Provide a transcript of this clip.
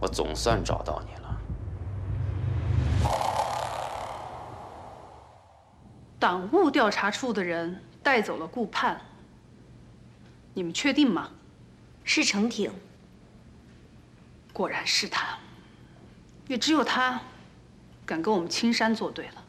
我总算找到你了。 党务调查处的人带走了顾盼，你们确定吗？ 是程挺。 果然是他，也只有他敢跟我们青山作对了。